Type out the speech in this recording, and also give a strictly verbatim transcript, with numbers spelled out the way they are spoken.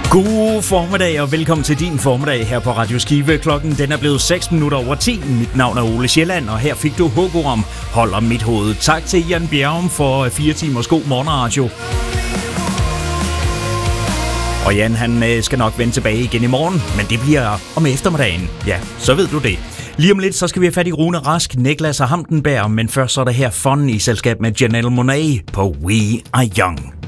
God formiddag og velkommen til din formiddag her på Radio Skive. Klokken den er blevet seks minutter over ti. Mit navn er Ole Sjælland, og her fik du Hugo om Hold om mit hoved. Tak til Jan Bjerrum for fire timers god morgenradio. Og Jan, han skal nok vende tilbage igen i morgen, men det bliver om eftermiddagen. Ja, så ved du det. Lige om lidt, så skal vi have fat i Rune Rask, Niklas og Hamdenberg, men først så er der her Fun i selskab med Janelle Monáe på We Are Young.